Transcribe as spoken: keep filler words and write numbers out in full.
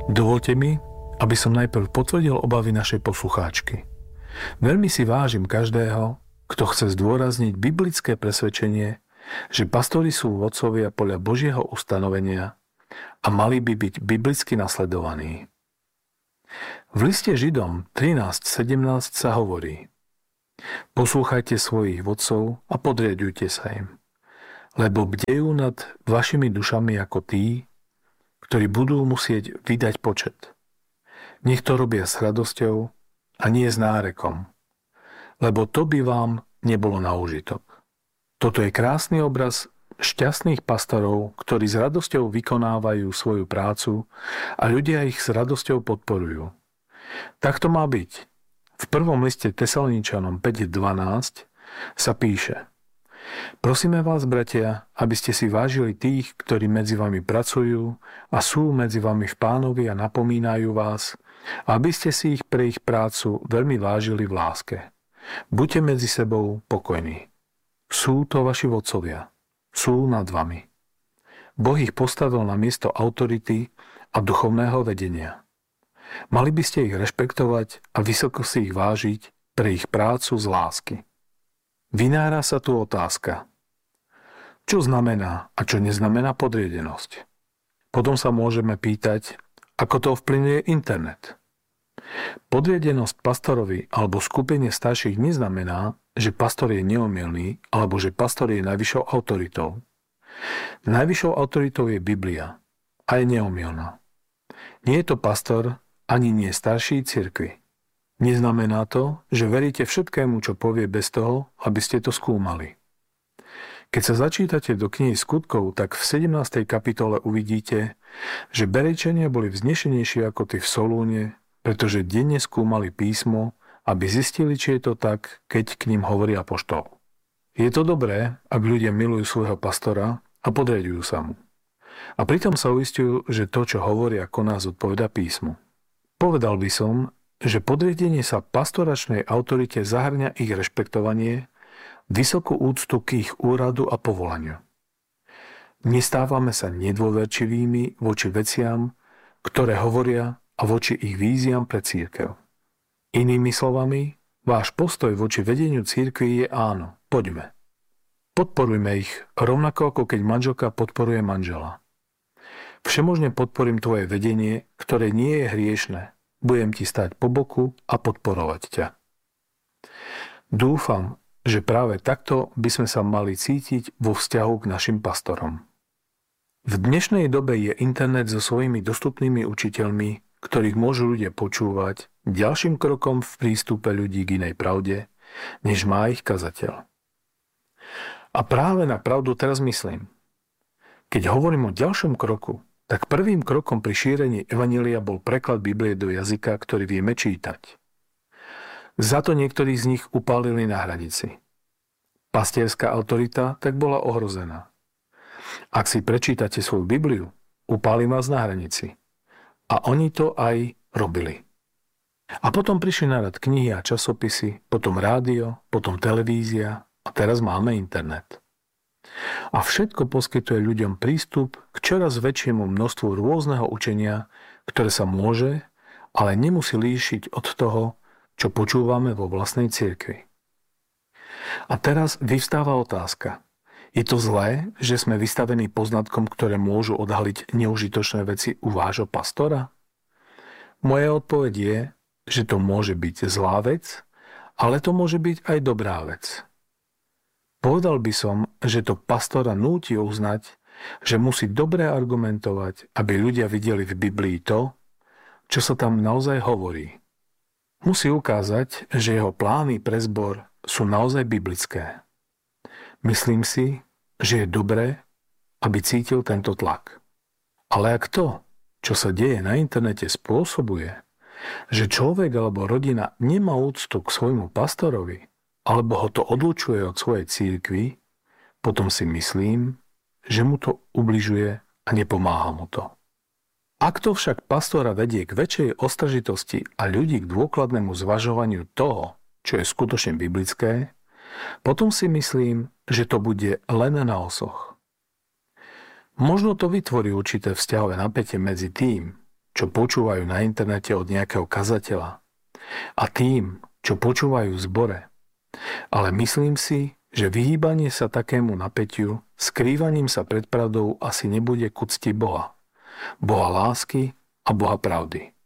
Dovolte mi, aby som najprv potvrdil obavy našej poslucháčky. Veľmi si vážim každého, kto chce zdôrazniť biblické presvedčenie, že pastori sú vodcovia podľa Božieho ustanovenia a mali by byť biblicky nasledovaní. V liste Židom trinásť sedemnásť sa hovorí: Poslúchajte svojich vodcov a podriaďujte sa im, lebo bdejú nad vašimi dušami ako tí, ktorí budú musieť vydať počet. Nech to robia s radosťou a nie s nárekom, lebo to by vám nebolo na úžitok. Toto je krásny obraz šťastných pastorov, ktorí s radosťou vykonávajú svoju prácu a ľudia ich s radosťou podporujú. Tak to má byť. V prvom liste Tesaloničanom päť dvanásť sa píše: Prosíme vás, bratia, aby ste si vážili tých, ktorí medzi vami pracujú a sú medzi vami v Pánovi a napomínajú vás, a aby ste si ich pre ich prácu veľmi vážili v láske. Buďte medzi sebou pokojní. Sú to vaši vodcovia. Sú nad vami. Boh ich postavil na miesto autority a duchovného vedenia. Mali by ste ich rešpektovať a vysoko si ich vážiť pre ich prácu z lásky. Vynára sa tu otázka: čo znamená a čo neznamená podriadenosť? Potom sa môžeme pýtať, ako to ovplyvňuje internet. Podriadenosť pastorovi alebo skupine starších neznamená, že pastor je neomylný alebo že pastor je najvyššou autoritou. Najvyššou autoritou je Biblia a je neomylná. Nie je to pastor ani nie starší cirkvi. Neznamená to, že veríte všetkému, čo povie, bez toho, aby ste to skúmali. Keď sa začítate do knihy Skutkov, tak v sedemnástej kapitole uvidíte, že Berejčania boli vznešenejší ako tí v Solúne, pretože denne skúmali písmo, aby zistili, či je to tak, keď k ním hovorí apoštol. Je to dobré, ak ľudia milujú svojho pastora a podriaďujú sa mu. A pritom sa uisťujú, že to, čo hovorí a koná, zodpovedá písmu. Povedal by som, že podriadenie sa pastoračnej autorite zahŕňa ich rešpektovanie, vysokú úctu k ich úradu a povolaniu. Nestávame sa nedôverčivými voči veciam, ktoré hovoria, a voči ich víziám pre cirkev. Inými slovami, váš postoj voči vedeniu cirkvi je áno, poďme. Podporujme ich, rovnako ako keď manželka podporuje manžela. Všemožne podporím tvoje vedenie, ktoré nie je hriešne. Budem ti stáť po boku a podporovať ťa. Dúfam, že práve takto by sme sa mali cítiť vo vzťahu k našim pastorom. V dnešnej dobe je internet so svojimi dostupnými učiteľmi, ktorých môžu ľudia počúvať, ďalším krokom v prístupe ľudí k inej pravde, než má ich kazateľ. A práve na pravdu teraz myslím. Keď hovorím o ďalšom kroku, tak prvým krokom pri šírení evanjelia bol preklad Biblie do jazyka, ktorý vieme čítať. Za to niektorí z nich upálili na hranici. Pastierská autorita tak bola ohrozená. Ak si prečítate svoju Bibliu, upálim vás na hranici. A oni to aj robili. A potom prišli na rad knihy a časopisy, potom rádio, potom televízia a teraz máme internet. A všetko poskytuje ľuďom prístup k čoraz väčšiemu množstvu rôzneho učenia, ktoré sa môže, ale nemusí líšiť od toho, čo počúvame vo vlastnej cirkvi. A teraz vyvstáva otázka. Je to zlé, že sme vystavení poznatkom, ktoré môžu odhaliť neužitočné veci u vášho pastora? Moja odpoveď je, že to môže byť zlá vec, ale to môže byť aj dobrá vec. Povedal by som, že to pastora núti uznať, že musí dobre argumentovať, aby ľudia videli v Biblii to, čo sa tam naozaj hovorí. Musí ukázať, že jeho plány pre zbor sú naozaj biblické. Myslím si, že je dobré, aby cítil tento tlak. Ale ak to, čo sa deje na internete, spôsobuje, že človek alebo rodina nemá úctu k svojmu pastorovi, alebo ho to odlučuje od svojej cirkvi, potom si myslím, že mu to ubližuje a nepomáha mu to. Ak to však pastora vedie k väčšej ostražitosti a ľudí k dôkladnému zvažovaniu toho, čo je skutočne biblické, potom si myslím, že to bude len na osoch. Možno to vytvorí určité vzťahové napätie medzi tým, čo čo počúvajú na internete od nejakého kazateľa a tým, čo počúvajú v zbore. Ale myslím si, že vyhýbanie sa takému napätiu, skrývaním sa pred pravdou asi nebude k úcti Boha. Boha lásky a Boha pravdy.